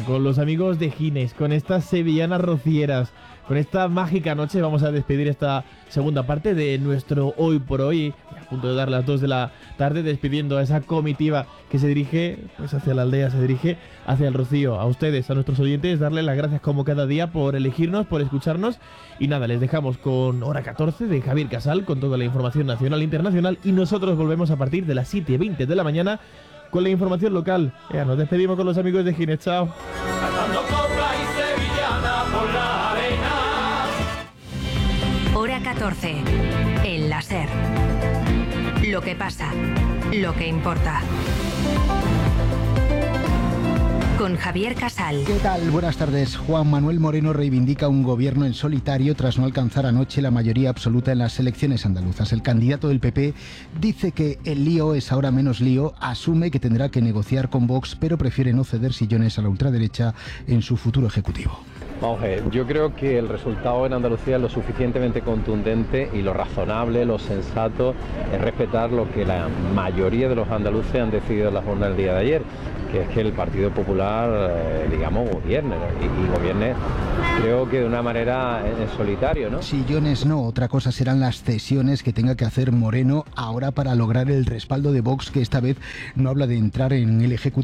con los amigos de Gines, con estas sevillanas rocieras, con esta mágica noche vamos a despedir esta segunda parte de nuestro Hoy por Hoy, a punto de dar las 2 de la tarde, despidiendo a esa comitiva que se dirige pues hacia la aldea, se dirige hacia el Rocío. A ustedes, a nuestros oyentes, darles las gracias como cada día por elegirnos, por escucharnos. Y nada, les dejamos con Hora 14 de Javier Casal, con toda la información nacional e internacional, y nosotros volvemos a partir de las 7:20 de la mañana con la información local. Nos despedimos con los amigos de Gines. Chao. Hora 14. El la SER. Lo que pasa, lo que importa. Con Javier Casal. ¿Qué tal? Buenas tardes. Juan Manuel Moreno reivindica un gobierno en solitario tras no alcanzar anoche la mayoría absoluta en las elecciones andaluzas. El candidato del PP dice que el lío es ahora menos lío, asume que tendrá que negociar con Vox, pero prefiere no ceder sillones a la ultraderecha en su futuro ejecutivo. Vamos a ver, yo creo que el resultado en Andalucía es lo suficientemente contundente y lo razonable, lo sensato es respetar lo que la mayoría de los andaluces han decidido en la jornada del día de ayer, que es que el Partido Popular, gobierne, ¿no? y gobierne, creo que de una manera en solitario, ¿no? Sillones no, otra cosa serán las cesiones que tenga que hacer Moreno ahora para lograr el respaldo de Vox, que esta vez no habla de entrar en el ejecutivo